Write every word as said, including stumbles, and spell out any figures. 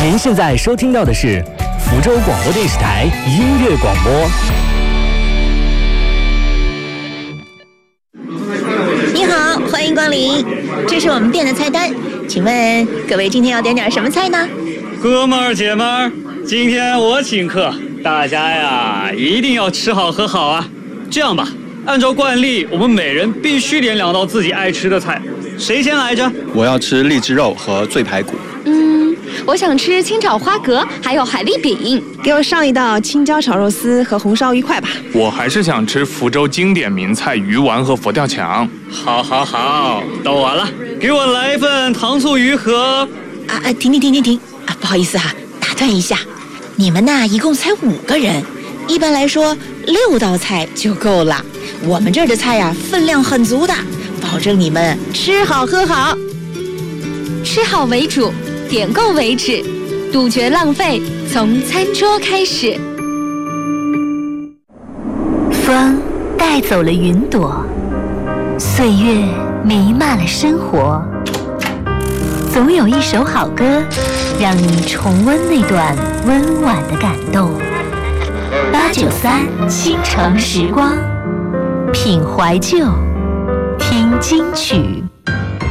您现在收听到的是福州广播电视台音乐广播。 你好，欢迎光临，这是我们店的菜单，请问各位今天要点点什么菜呢？ 哥们儿姐们儿，今天我请客，大家呀一定要吃好喝好啊！这样吧，按照惯例，我们每人必须点两道自己爱吃的菜，谁先来着？ 我要吃荔枝肉和醉排骨。 嗯，我想吃清炒花蛤，还有海蛎饼。 给我上一道青椒炒肉丝和红烧鱼块吧。 我还是想吃福州经典名菜鱼丸和佛跳墙。 好，好，好，到我了，给我来一份糖醋鱼和…… 啊啊，停停停停停啊！不好意思啊，打断一下，你们呐一共才五个人，一般来说六道菜就够了。我们这儿的菜呀、啊、分量很足的，保证你们吃好喝好。 吃好为主，点够为止，杜绝浪费，从餐桌开始。 风带走了云朵，岁月弥漫了生活。总有一首好歌，让你重温那段温婉的感动。八九三倾城时光，品怀旧，听金曲。